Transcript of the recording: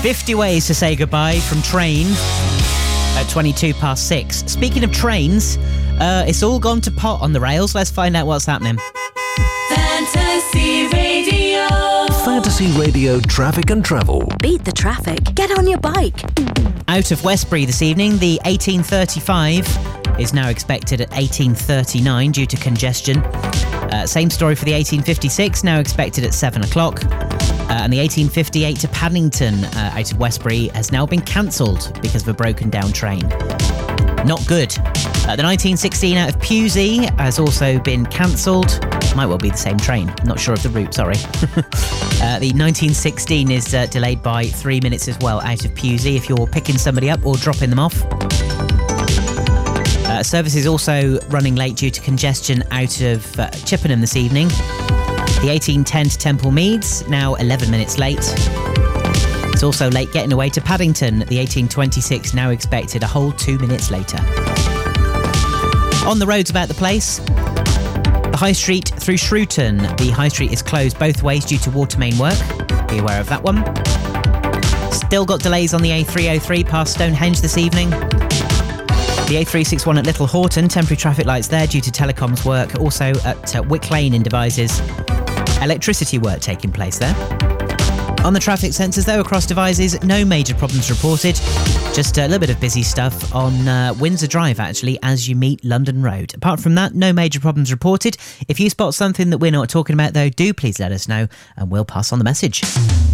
50 ways to say goodbye from Train at 22 past 6. Speaking of trains, it's all gone to pot on the rails. Let's find out what's happening. Fantasy Radio. Fantasy Radio traffic and travel. Beat the traffic. Get on your bike. Out of Westbury this evening, the 1835 is now expected at 1839 due to congestion. Same story for the 1856, now expected at 7 o'clock. And the 1858 to Paddington out of Westbury has now been cancelled because of a broken down train. Not good. The 1916 out of Pewsey has also been cancelled. Might well be the same train. Not sure of the route, sorry. The 1916 is delayed by 3 minutes as well out of Pewsey if you're picking somebody up or dropping them off. Service is also running late due to congestion out of Chippenham this evening. The 1810 to Temple Meads, now 11 minutes late. It's also late getting away to Paddington. The 1826 now expected a whole 2 minutes later. On the roads about the place, the High Street through Shrewton. The High Street is closed both ways due to water main work. Be aware of that one. Still got delays on the A303 past Stonehenge this evening. The A361 at Little Horton, temporary traffic lights there due to telecoms work. Also at Wick Lane in Devizes, electricity work taking place there. On the traffic sensors though, across Devizes, no major problems reported. Just a little bit of busy stuff on Windsor Drive actually as you meet London Road. Apart from that, no major problems reported. If you spot something that we're not talking about though, do please let us know and we'll pass on the message.